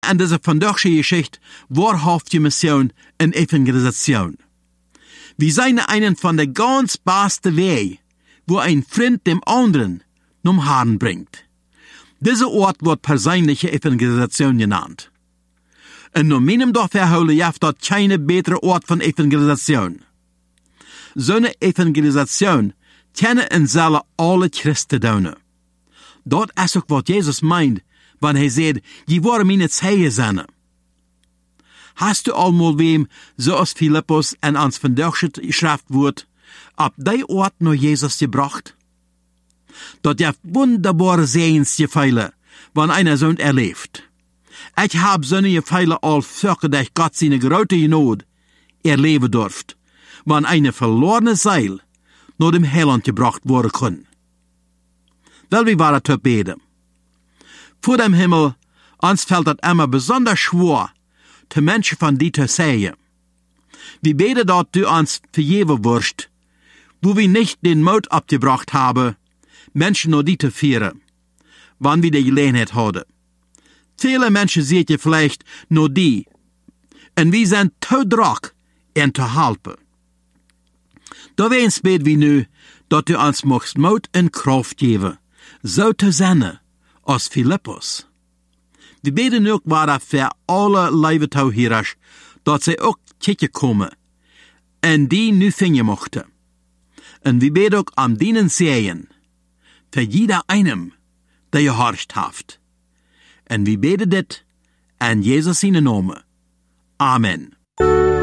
an deze vandaagse Geschichte wahrhaftige Mission en Evangelisation. Wir zijn einen von der ganz beste Weg, wo ein Freund dem anderen zum Herrn bringt. Diese Ort wird persönliche Evangelisation genannt. En naar mijn verhouden heeft dat geen betere Ort van Evangelisation. Zo'n Evangelisation kennen en zullen alle Christen doen. Dat is ook wat Jezus meint, wanneer hij zegt, je worden mijn zeeën zijn. Hast du allemaal wem, zoals Philippus en ons vandaag geschreven wordt, op die Ort naar Jezus gebracht? Dat heeft wunderbare Sehensgefühle, wanneer einer zo'n erlebt. Ich habe solche Gefühle al vaker durch Gott seine grote Genade erleben durft, wann eine verlorene Seil naar dem Heiland gebracht worden kann. Wel, wie waren te beden? Vor dem Himmel, ons fällt het immer besonders schwer, te Menschen van die te zeggen. Wir beten dat du ons vergeven wirst, wo wir nicht den Mut abgebracht haben, Menschen naar die te führen, wann wir die Gelegenheit hadden. Viele Menschen ziet je vielleicht naar die, en wir zijn te druk en te helpen. Daarweens bidden we nu, dat u ons mocht moed en kracht geven, zo te zijn als Philippus. We bidden ook waar voor alle leventoehouders, dat zij ook kijken komen, en die nu vinden mochten. En we bidden ook aan dienen zeeën, voor jeder einem, die je hart heeft. En we bidden dit in Jezus' naam. Amen.